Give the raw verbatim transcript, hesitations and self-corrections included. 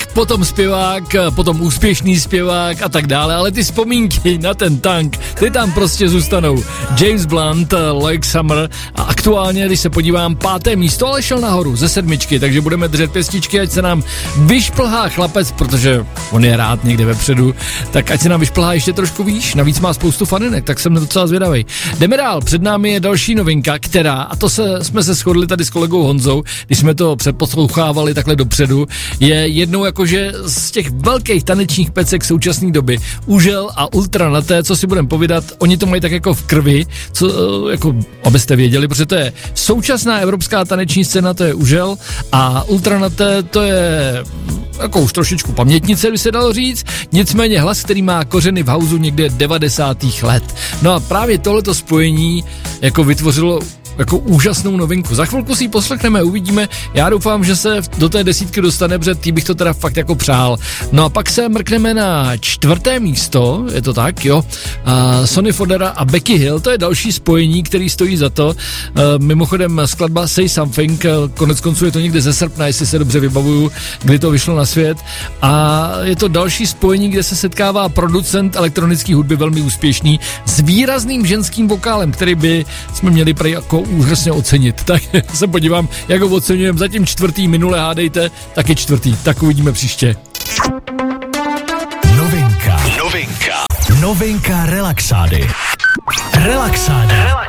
potom zpěvák, potom úspěšný zpěvák a tak dále, ale ty vzpomínky na ten tank, ty tam prostě zůstanou. James Blunt, Like Summer a aktuálně, když se podívám, páté místo, ale šel nahoru ze sedmičky, takže budeme držet pěstičky, ať se nám vyšplhá chlapec, protože on je rád někde vepředu, tak ať se nám vyšplhá ještě trošku výš, navíc má spoustu faninek, tak jsem docela zvědavej. Jdeme dál, před námi je další novinka, která, a to se, jsme se shodli tady s kolegou Honzou, když jsme to předposlouchávali takhle dopředu, je jednou jakože z těch velkých tanečních pecek současné doby, Užel a Ultra Naté, co si budeme povídat, oni to mají tak jako v krvi, co, jako, abyste věděli, protože to je současná evropská taneční scéna, to je Užel a Ultra Naté, to je jako už trošičku pamětnice, by se dalo říct, nicméně hlas, který má kořeny v houseu někde devadesátých let. No a právě tohleto spojení jako vytvořilo jako úžasnou novinku. Za chvilku si ji poslechneme, uvidíme. Já doufám, že se do té desítky dostane, protože tý bych to teda fakt jako přál. No a pak se mrkneme na čtvrté místo, je to tak, jo. Uh, Sonny Fodera a Becky Hill, to je další spojení, který stojí za to. Uh, mimochodem skladba Say Something, konec konců je to někde ze srpna, jestli se dobře vybavuju, kdy to vyšlo na svět. A je to další spojení, kde se setkává producent elektronické hudby velmi úspěšný s výrazným ženským vokálem, který by jsme měli prej jako úžasně ocenit. Tak se podívám, jak ho oceňujeme. Zatím čtvrtý, minule hádejte, tak je čtvrtý. Tak uvidíme příště. Novinka. Novinka. Novinka Relaxády. Relaxády. Relaxády.